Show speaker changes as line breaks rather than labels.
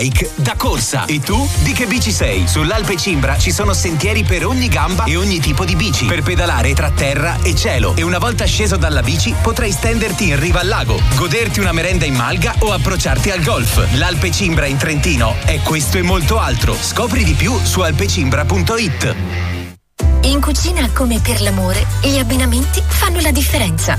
da corsa. E tu? Di che bici sei? Sull'Alpe Cimbra ci sono sentieri per ogni gamba e ogni tipo di bici, per pedalare tra terra e cielo. E una volta sceso dalla bici potrai stenderti in riva al lago, goderti una merenda in malga o approcciarti al golf. L'Alpe Cimbra in Trentino è questo e molto altro. Scopri di più su alpecimbra.it.
In cucina, come per l'amore, gli abbinamenti fanno la differenza.